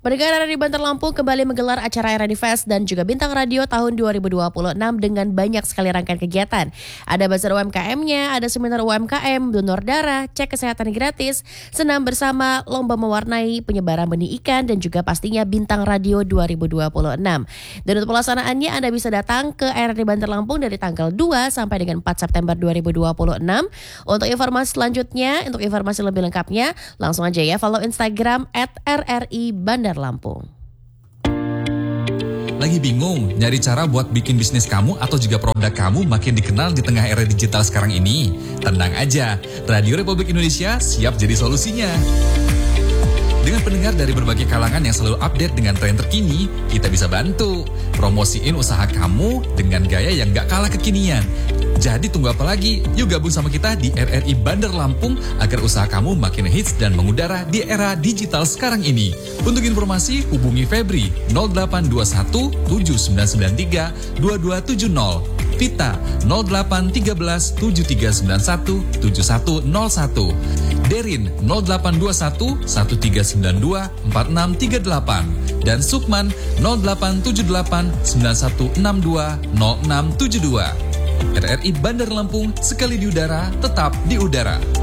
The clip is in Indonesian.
Pendengar RRI Banter Lampung kembali menggelar acara RRI Fest dan juga Bintang Radio tahun 2026 dengan banyak sekali rangkaian kegiatan. Ada bazar UMKM-nya, ada seminar UMKM, donor darah, cek kesehatan gratis, senam bersama, lomba mewarnai, penyebaran benih ikan, dan juga pastinya Bintang Radio 2026. Dan untuk pelaksanaannya Anda bisa datang ke RRI Banter Lampung dari tanggal 2 sampai dengan 4 September 2026. Untuk informasi selanjutnya, untuk informasi lebih lengkapnya, langsung aja ya follow Instagram @RRI Bandar Lampung. Lagi bingung nyari cara buat bikin bisnis kamu atau juga produk kamu makin dikenal di tengah era digital sekarang ini? Tenang aja, Radio Republik Indonesia siap jadi solusinya. Dengan pendengar dari berbagai kalangan yang selalu update dengan tren terkini, kita bisa bantu. Promosiin usaha kamu dengan gaya yang gak kalah kekinian. Jadi tunggu apa lagi? Yuk gabung sama kita di RRI Bandar Lampung agar usaha kamu makin hits dan mengudara di era digital sekarang ini. Untuk informasi hubungi Febri 0821 7993 2270, Vita 0813 7391 7101, Derin 0821 1392 4638 dan Sukman 0878 9162 0672. RRI Bandar Lampung, sekali di udara, tetap di udara.